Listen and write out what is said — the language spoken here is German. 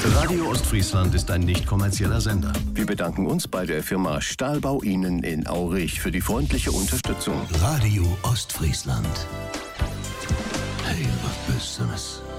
Radio Ostfriesland ist ein nicht kommerzieller Sender. Wir bedanken uns bei der Firma Stahlbau Ihnen in Aurich für die freundliche Unterstützung. Radio Ostfriesland. Heel wat Besseres.